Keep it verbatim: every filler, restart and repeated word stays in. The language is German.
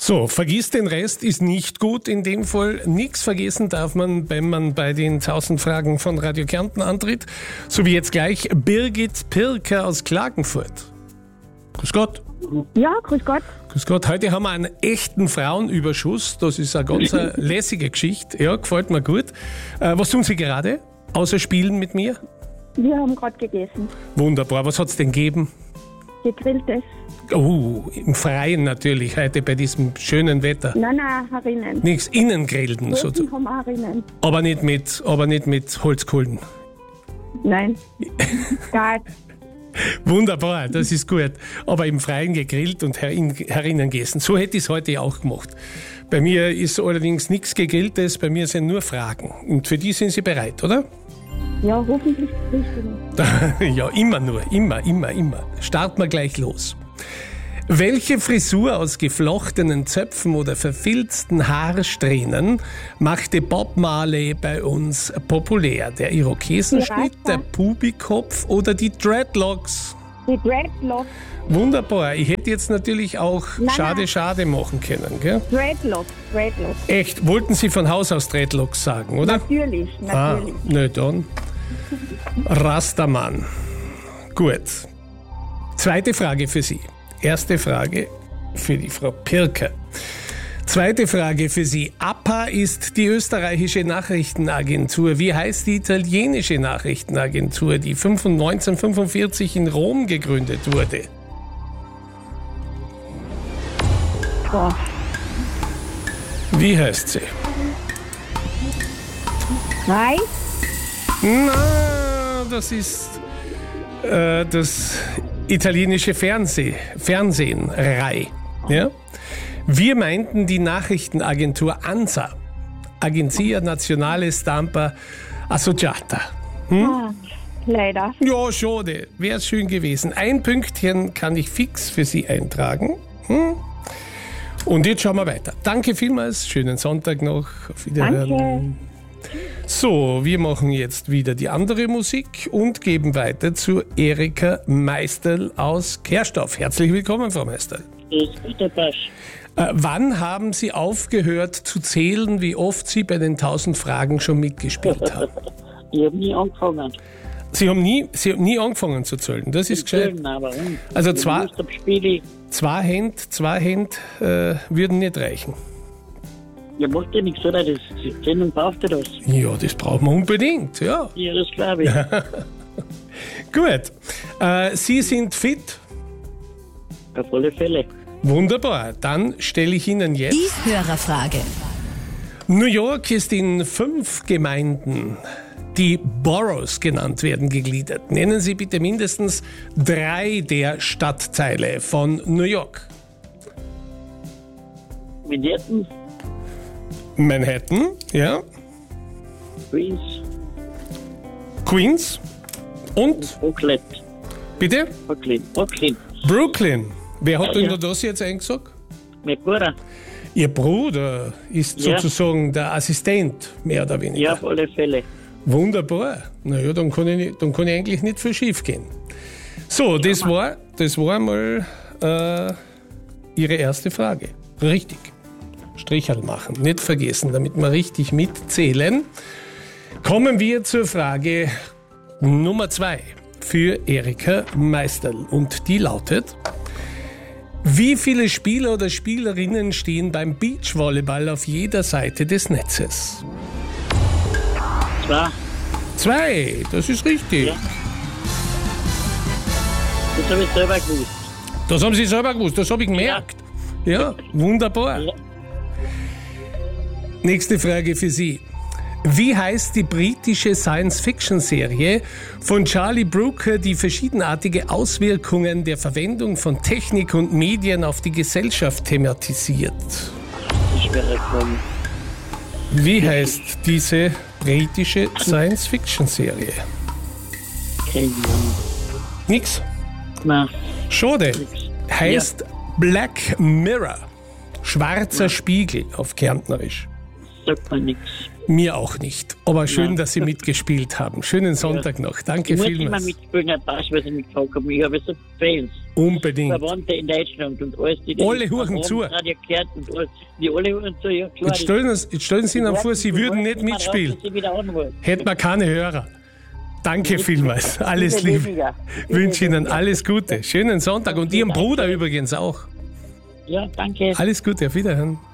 So, vergiss den Rest ist nicht gut in dem Fall. Nichts vergessen darf man, wenn man bei den tausend Fragen von Radio Kärnten antritt. So wie jetzt gleich Birgit Pirker aus Klagenfurt. Grüß Gott. Ja, grüß Gott. Grüß Gott. Heute haben wir einen echten Frauenüberschuss. Das ist eine ganz lässige Geschichte. Ja, gefällt mir gut. Äh, was tun Sie gerade? Außer spielen mit mir? Wir haben gerade gegessen. Wunderbar. Was hat es denn gegeben? Gegrilltes. Oh, im Freien natürlich, heute bei diesem schönen Wetter. Nein, nein, herinnen. Nichts innen grillen. So, Wir haben auch herinnen. aber, nicht mit, aber nicht mit Holzkohlen. Nein. Geil. Wunderbar, das ist gut. Aber im Freien gegrillt und herin, herinnen gegessen. So hätte ich es heute auch gemacht. Bei mir ist allerdings nichts Gegrilltes, bei mir sind nur Fragen. Und für die sind Sie bereit, oder? Ja, hoffentlich richtig. Ja, immer nur, immer, immer, immer. Starten wir gleich los. Welche Frisur aus geflochtenen Zöpfen oder verfilzten Haarsträhnen machte Bob Marley bei uns populär? Der Irokesenschnitt, der Pubikopf oder die Dreadlocks? Die Dreadlocks. Wunderbar. Ich hätte jetzt natürlich auch Nein, Schade, nein. Schade machen können, gell? Dreadlocks, Dreadlocks. Echt? Wollten Sie von Haus aus Dreadlocks sagen, oder? Natürlich, Ah, natürlich. nö, dann. Rastermann. Gut. Zweite Frage für Sie. Erste Frage für die Frau Pirker. Zweite Frage für Sie. A P A ist die österreichische Nachrichtenagentur. Wie heißt die italienische Nachrichtenagentur, die neunzehnhundertfünfundvierzig in Rom gegründet wurde? Boah. Wie heißt sie? Nein? Na, das ist äh, das italienische Fernseh, Fernsehen, Rai. Ja? Wir meinten die Nachrichtenagentur ANSA, Agenzia Nazionale Stampa Associata. Hm? Ah, leider. Ja, schade, wäre schön gewesen. Ein Pünktchen kann ich fix für Sie eintragen. Hm? Und jetzt schauen wir weiter. Danke vielmals, schönen Sonntag noch. Auf Wiederhören. Danke. So, wir machen jetzt wieder die andere Musik und geben weiter zu Erika Meisterl aus Kerstorf. Herzlich willkommen, Frau Meisterl. Äh, wann haben Sie aufgehört zu zählen, wie oft Sie bei den tausend Fragen schon mitgespielt haben? Ich habe nie angefangen. Sie haben nie, Sie haben nie angefangen zu zählen, das ist gescheit. Zählen, aber um. Also Wenn zwei, ich Lust hab, spiele ich. zwei Hände, zwei Hände äh, würden nicht reichen. Ja, macht ja nichts, oder? Das Sendung braucht ja das. Ja, das brauchen wir unbedingt, ja. Ja, das glaube ich. Gut. Äh, Sie sind fit? Auf alle Fälle. Wunderbar. Dann stelle ich Ihnen jetzt... Die Hörerfrage. New York ist in fünf Gemeinden, die Boroughs genannt werden, gegliedert. Nennen Sie bitte mindestens drei der Stadtteile von New York. Manhattan, Manhattan, ja. Queens, Queens und, Brooklyn. bitte, Brooklyn. Brooklyn. Brooklyn. Wer hat Ja, denn ja. das jetzt eingesagt? Mein Bruder. Ihr Bruder ist Ja. sozusagen der Assistent, mehr oder weniger. Ja, auf alle Fälle. Wunderbar. Naja, dann kann ich, nicht- dann kann ich eigentlich nicht viel schief gehen. So, das war, das war mal äh, Ihre erste Frage. Richtig. Stricherl machen, nicht vergessen, damit wir richtig mitzählen. Kommen wir zur Frage Nummer zwei für Erika Meisterl. Und die lautet: Wie viele Spieler oder Spielerinnen stehen beim Beachvolleyball auf jeder Seite des Netzes? Zwei. Zwei, das ist richtig. Ja. Das habe ich selber gewusst. Das haben Sie selber gewusst, das habe ich gemerkt. Ja, wunderbar. Ja. Nächste Frage für Sie. Wie heißt die britische Science-Fiction-Serie von Charlie Brooker, die verschiedenartige Auswirkungen der Verwendung von Technik und Medien auf die Gesellschaft thematisiert? Das wäre gekommen. Wie heißt diese britische Science-Fiction-Serie? Keine Ahnung. Nix? Nein, Schade. Heißt Black Mirror. Schwarzer Spiegel auf Kärntnerisch. sagt man nichts. Mir auch nicht. Aber schön, Ja. dass Sie mitgespielt haben. Schönen Sonntag noch. Danke Ich muss immer vielmals. mitspielen, ein Pass, weil ich mitgefragt habe. Ich habe so Fans. Unbedingt. Verwandte in Deutschland und alles. Die, die Alle hören zu. Radio gehört und alles. Die alle hören zu, ja klar. Jetzt stellen, uns, jetzt stellen Sie Ihnen vor, Sie würden nicht mitspielen. Hätten wir keine Hörer. Danke vielmals. Alles Liebe. Wünsche Ihnen alles Gute. Schönen Sonntag. Und Ihrem Bruder übrigens auch. Ja, danke. Alles Gute. Auf Wiederhören.